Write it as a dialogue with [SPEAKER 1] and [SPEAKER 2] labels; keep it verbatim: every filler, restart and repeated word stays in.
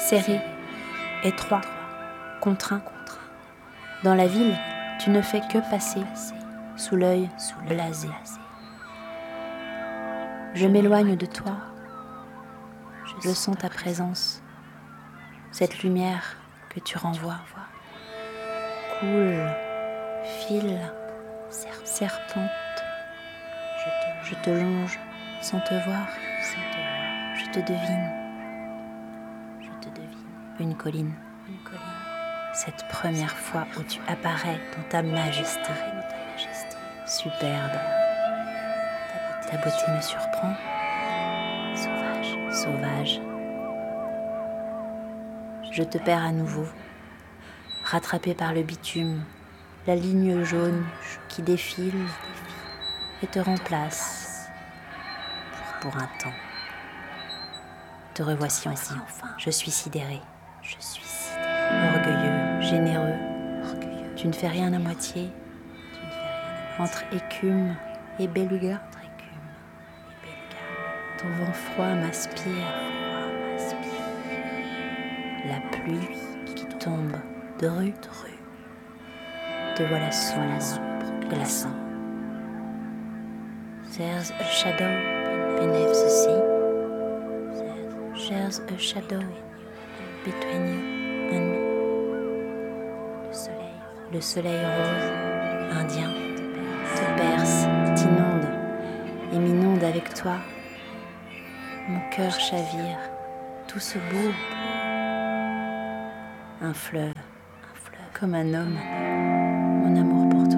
[SPEAKER 1] serré, étroit, contraint. Dans la ville, tu ne fais que passer sous l'œil blasé. Je m'éloigne de toi, je sens ta présence, cette lumière que tu renvoies. Coule, file, serpente, je te longe sans te voir, je te devine, une colline, cette première fois où tu apparais dans ta majesté, superbe. Ta beauté me surprend, sauvage, sauvage. Je te perds à nouveau, rattrapé par le bitume, la ligne jaune qui défile et te remplace pour un temps. Te revoici enfin, je suis sidéré, je suis sidéré. Orgueilleux, généreux, tu ne fais rien à moitié, entre écume et beluga. Ton vent froid m'aspire, la pluie qui tombe de rue, te voilà sombre, glaçant. There's a shadow beneath the sea. There's a shadow between you and me. Le soleil rose, indien, te perce, t'inonde et m'inonde avec toi. Mon cœur chavire, tout se bout. Un fleuve, comme un homme, mon amour pour toi.